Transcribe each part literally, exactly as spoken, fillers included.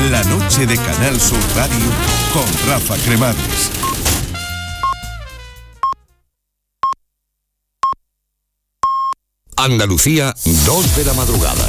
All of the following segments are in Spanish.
La noche de Canal Sur Radio con Rafa Cremades. Andalucía, dos de la madrugada.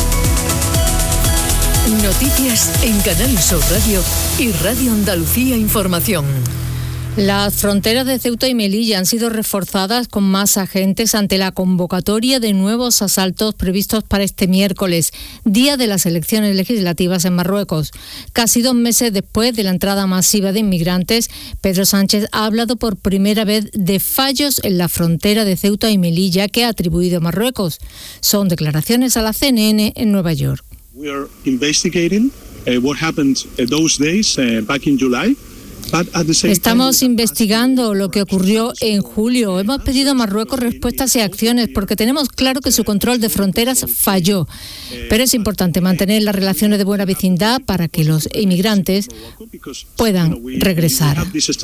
Noticias en Canal Sur Radio y Radio Andalucía Información. Las fronteras de Ceuta y Melilla han sido reforzadas con más agentes ante la convocatoria de nuevos asaltos previstos para este miércoles, día de las elecciones legislativas en Marruecos. Casi dos meses después de la entrada masiva de inmigrantes, Pedro Sánchez ha hablado por primera vez de fallos en la frontera de Ceuta y Melilla que ha atribuido a Marruecos. Son declaraciones a la C N N en Nueva York. We are investigating uh, what happened uh, those days uh, back in July. Estamos investigando lo que ocurrió en julio. Hemos pedido a Marruecos respuestas y acciones porque tenemos claro que su control de fronteras falló. Pero es importante mantener las relaciones de buena vecindad para que los inmigrantes puedan regresar.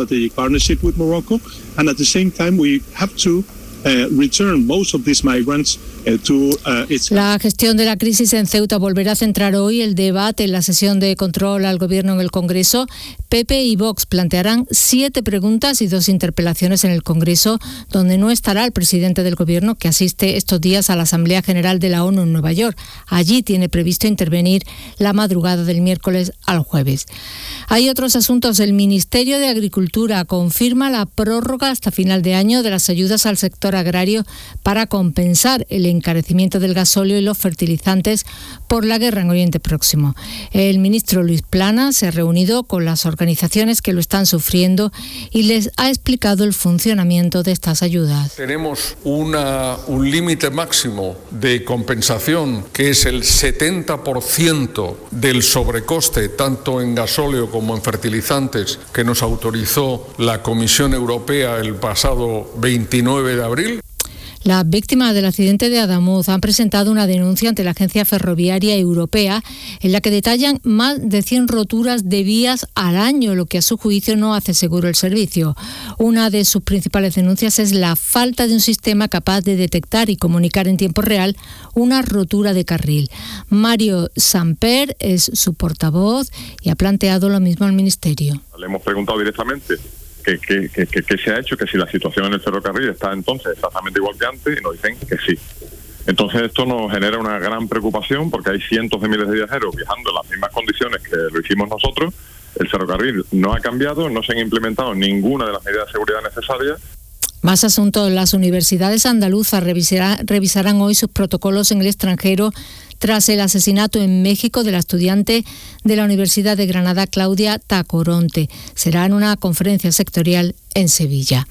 La gestión de la crisis en Ceuta volverá a centrar hoy el debate en la sesión de control al Gobierno en el Congreso. P P y Vox plantearán siete preguntas y dos interpelaciones en el Congreso, donde no estará el presidente del Gobierno, que asiste estos días a la Asamblea General de la ONU en Nueva York. Allí tiene previsto intervenir la madrugada del miércoles al jueves. Hay otros asuntos. El Ministerio de Agricultura confirma la prórroga hasta final de año de las ayudas al sector agrario para compensar el encarecimiento del gasóleo y los fertilizantes por la guerra en Oriente Próximo. El ministro Luis Planas se ha reunido con las organizaciones que lo están sufriendo y les ha explicado el funcionamiento de estas ayudas. Tenemos una, un límite máximo de compensación que es el setenta por ciento del sobrecoste tanto en gasóleo como en fertilizantes que nos autorizó la Comisión Europea el pasado veintinueve de abril. Las víctimas del accidente de Adamuz han presentado una denuncia ante la Agencia Ferroviaria Europea en la que detallan más de cien roturas de vías al año, lo que a su juicio no hace seguro el servicio. Una de sus principales denuncias es la falta de un sistema capaz de detectar y comunicar en tiempo real una rotura de carril. Mario Samper es su portavoz y ha planteado lo mismo al Ministerio. Le hemos preguntado directamente ¿Qué, qué, qué, qué se ha hecho? Que si la situación en el ferrocarril está entonces exactamente igual que antes, y nos dicen que sí. Entonces esto nos genera una gran preocupación porque hay cientos de miles de viajeros viajando en las mismas condiciones que lo hicimos nosotros. El ferrocarril no ha cambiado, no se han implementado ninguna de las medidas de seguridad necesarias. Más asuntos. Las universidades andaluzas revisará, revisarán hoy sus protocolos en el extranjero tras el asesinato en México de la estudiante de la Universidad de Granada, Claudia Tacoronte. Será en una conferencia sectorial en Sevilla.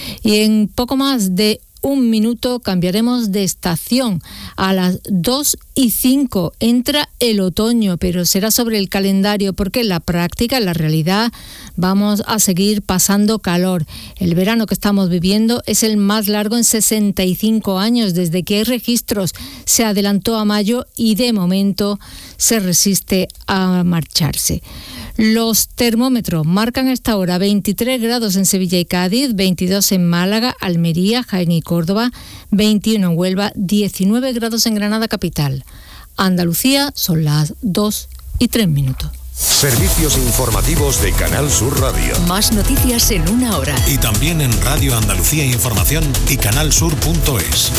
Y en poco más de un minuto cambiaremos de estación. A las dos y cinco entra el otoño, pero será sobre el calendario porque en la práctica, en la realidad, vamos a seguir pasando calor. El verano que estamos viviendo es el más largo en sesenta y cinco años desde que hay registros. Se adelantó a mayo y de momento se resiste a marcharse. Los termómetros marcan a esta hora veintitrés grados en Sevilla y Cádiz, veintidós en Málaga, Almería, Jaén y Córdoba, veintiuno en Huelva, diecinueve grados en Granada capital. Andalucía son las dos y tres minutos. Servicios informativos de Canal Sur Radio. Más noticias en una hora. Y también en Radio Andalucía Información y canalsur punto es.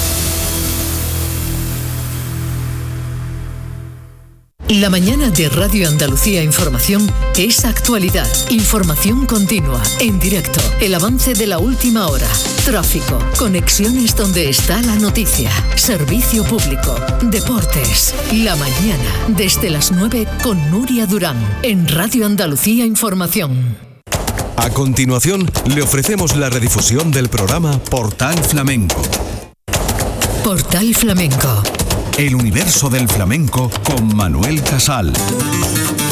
La mañana de Radio Andalucía Información es actualidad, información continua, en directo, el avance de la última hora, tráfico, conexiones donde está la noticia, servicio público, deportes. La mañana, desde las nueve con Nuria Durán, en Radio Andalucía Información. A continuación, le ofrecemos la redifusión del programa Portal Flamenco. Portal Flamenco. El universo del flamenco con Manuel Casal.